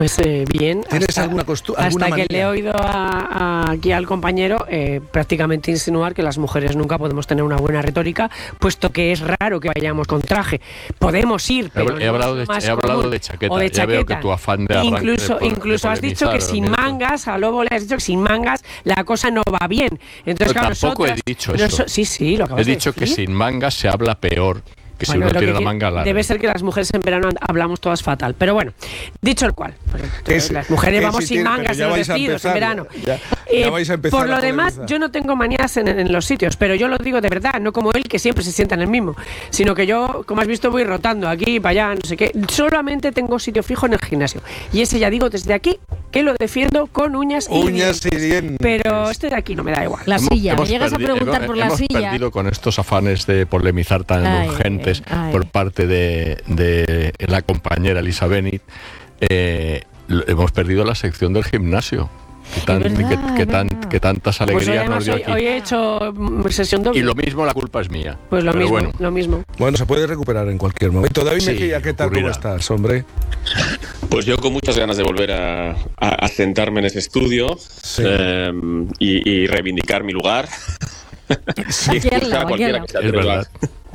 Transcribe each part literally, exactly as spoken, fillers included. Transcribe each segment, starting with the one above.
Pues eh, bien. ¿Tienes hasta, alguna costumbre? Hasta manía? que le he oído a, a, aquí al compañero eh, prácticamente insinuar que las mujeres nunca podemos tener una buena retórica, puesto que es raro que vayamos con traje. Podemos ir, pero he, no hablado, es de, más he hablado común. de chaqueta. O de Ya chaqueta. veo que tu afán de arranque, Incluso, de, incluso de has dicho que sin minutos. mangas, a Lobo le has dicho que sin mangas la cosa no va bien. Entonces, Pero claro, tampoco nosotras, he dicho eso. Noso, sí, sí, lo acabas He dicho de decir. que sin mangas se habla peor que Bueno, si uno tiene que la manga larga. Debe ser que las mujeres en verano hablamos todas fatal. Pero bueno, dicho el cual, Es, las mujeres vamos si sin tiene, mangas en los vestidos en verano. Ya, eh, ya vais a empezar por lo a demás, polemizar. yo no tengo manías en, en los sitios, pero yo lo digo de verdad, no como él que siempre se sienta en el mismo, sino que yo, como has visto, voy rotando aquí, para allá, no sé qué. Solamente tengo sitio fijo en el gimnasio. Y ese ya digo desde aquí que lo defiendo con uñas y Uñas dientes. y dientes. Pero este de aquí no me da igual. La Hemos- silla, me hemos llegas perdi- a preguntar hemos- por la hemos silla. perdido con estos afanes de polemizar tan Ay, urgentes ay. por parte de, de la compañera Elisa Benit. Eh, lo- hemos perdido la sección del gimnasio. Que, tan- Es verdad, que, que es tan- verdad. que tantas Pues hoy, alegrías nos además, dio hoy, aquí. hoy he hecho mm, sesión doble. Y lo mismo, la culpa es mía. Pues lo Pero mismo, bueno. lo mismo. Bueno, se puede recuperar en cualquier momento. David Sí, Mejía, ¿qué tal? ¿Cómo ocurrirá. estás, hombre? Pues yo con muchas ganas de volver a, a- a sentarme en ese estudio Sí. eh, y, y reivindicar mi lugar. y Aquí al expulsar lado, a cualquiera aquí que al se Es atreva verdad.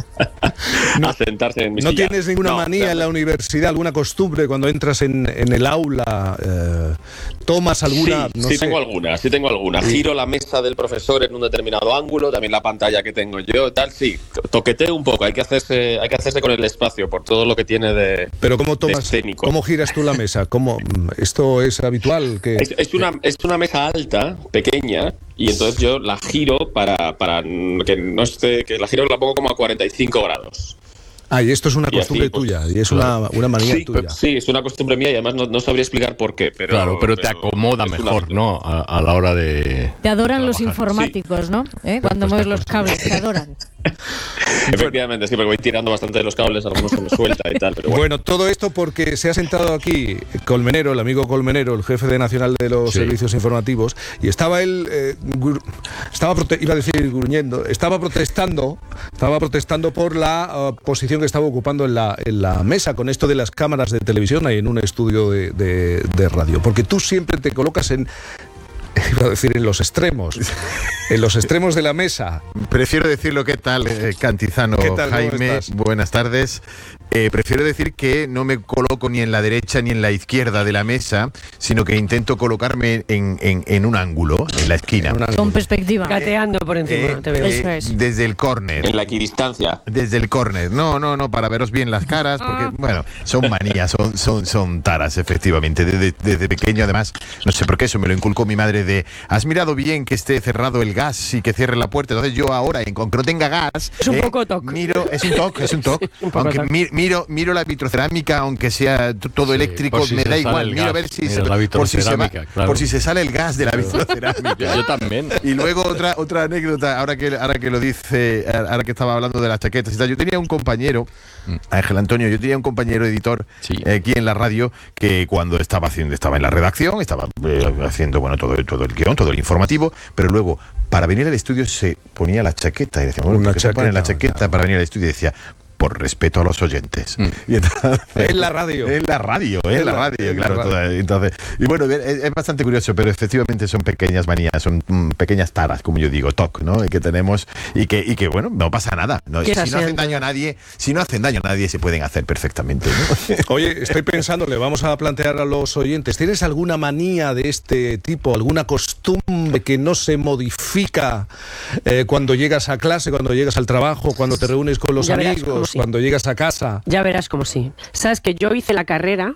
a sentarse en mi ¿No silla. tienes ninguna No, manía en la universidad, alguna costumbre cuando entras en, en el aula? Eh, ¿Tomas alguna? Sí, no sí sé. tengo alguna, sí tengo alguna. Giro la mesa del profesor en un determinado ángulo, también la pantalla que tengo yo, tal, sí. Toqueteo un poco, hay que hacerse, hay que hacerse con el espacio por todo lo que tiene de, Pero ¿cómo de tomas? escénico. ¿Cómo giras tú la mesa? ¿Cómo, ¿Esto es habitual? Que, Es, es una, es una mesa alta, pequeña, y entonces yo la giro para, para que no esté, que la giro la pongo como a cuarenta y cinco grados. Ah, y esto es una Y costumbre así, pues, tuya, y es una, una manía Sí, tuya. sí, es una costumbre mía y además no, no sabría explicar por qué. Pero, Claro, pero te acomoda es una- mejor, ¿no? A, a la hora de. Te adoran los trabajar. informáticos, ¿no? ¿Eh? Cuando Pues mueves te los cables, te adoran. Efectivamente, sí, porque voy tirando bastante de los cables, algunos se me suelta y tal, pero bueno. Bueno, todo esto porque se ha sentado aquí Colmenero, el amigo Colmenero, el jefe de Nacional de los Sí. Servicios Informativos, y estaba él, eh, gur- estaba prote- iba a decir gruñendo, estaba protestando, estaba protestando por la uh, posición que estaba ocupando en la, en la mesa con esto de las cámaras de televisión ahí en un estudio de, de- de radio, porque tú siempre te colocas en, iba a decir en los extremos, en los extremos de la mesa. Prefiero decirlo, ¿qué tal, eh, Cantizano? ¿Qué tal? ¿Cómo Jaime, estás? buenas tardes. Eh, prefiero decir que no me coloco ni en la derecha ni en la izquierda de la mesa, sino que intento colocarme en, en- en un ángulo, en la esquina. En una- Con perspectiva. Gateando por encima, Eh, te veo. Eso es. Desde el córner. En la equidistancia. Desde el córner. No, no, no, para veros bien las caras, porque, bueno, son manías, son, son, son taras, efectivamente. Desde, desde pequeño, además, no sé por qué eso me lo inculcó mi madre de, has mirado bien que esté cerrado el gas y que cierre la puerta. Entonces yo ahora, en- aunque no tenga gas... Es un eh, poco toc. Miro, es un toc, es un toc. un poco aunque toc. mi- miro, miro la vitrocerámica, aunque sea t- todo Sí, eléctrico, por si me se da sale igual. el Miro a gas, ver si mira se, la por, si se va- vitrocerámica, claro. por si se sale el gas de la vitrocerámica. Yo, yo también. Y luego otra otra anécdota, ahora que ahora que lo dice, ahora que estaba hablando de las chaquetas y tal, yo tenía un compañero, Ángel Antonio, yo tenía un compañero editor Sí. eh, aquí en la radio que cuando estaba haciendo, estaba en la redacción, estaba eh, haciendo bueno todo, todo el guión, todo el informativo, pero luego para venir al estudio se ponía la chaqueta y decía, bueno, Una ¿por qué se pone la chaqueta, chaqueta para venir al estudio? Y decía, por respeto a los oyentes. Mm. Y entonces, En la radio. En la radio, en, En la, la- radio, en la claro. radio. toda- entonces, y bueno, es, es bastante curioso, pero efectivamente son pequeñas manías, son mm, pequeñas taras, como yo digo, toc, ¿no? Que tenemos y que, y que bueno, no pasa nada. ¿no? ¿Qué Si no hacen? hacen daño a nadie, si no hacen daño a nadie, se pueden hacer perfectamente, ¿no? Oye, estoy pensando, le vamos a plantear a los oyentes, ¿tienes alguna manía de este tipo, alguna costumbre que no se modifica eh, cuando llegas a clase, cuando llegas al trabajo, cuando te reúnes con los Ya verás cómo amigos, sí. cuando llegas a casa? Ya verás como sí. Sabes que yo hice la carrera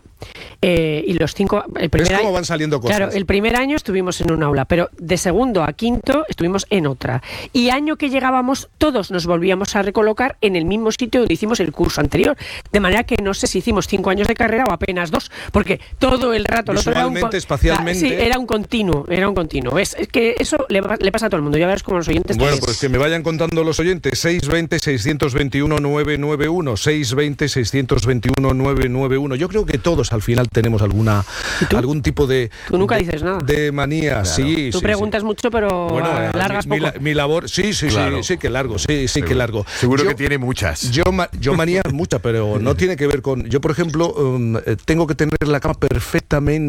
eh, y los cinco... El primer ¿Ves cómo año- van saliendo cosas? Claro, el primer año estuvimos en un aula, pero de segundo a quinto estuvimos en otra. Y año que llegábamos, todos nos volvíamos a recolocar en el mismo sitio donde hicimos el curso anterior. De manera que no sé si hicimos cinco años de carrera o apenas dos, porque todo el rato... el otro era un Visualmente, con- espacialmente. Sí, era un continuo, era un continuo. Es, es que eso le, va- le pasa a todo el mundo. Ya verás como los oyentes... Bueno, también. pues que me vayan contando los oyentes. seis veinte, seiscientos veintiuno, nueve nueve uno. seis veinte, seiscientos veintiuno, nueve nueve uno. Yo creo que todos todos al final tenemos alguna algún tipo de... Tú nunca de, dices nada. De manía, Claro. sí. Tú sí, preguntas sí. mucho, pero Bueno, eh, largas mi, poco. mi, mi labor, sí, sí, Claro. sí, sí que largo, sí, sí que largo. Seguro Yo- que tiene muchas. Yo, ma- yo manías muchas, pero no tiene que ver con... Yo, por ejemplo, um, eh, tengo que tener la cama perfectamente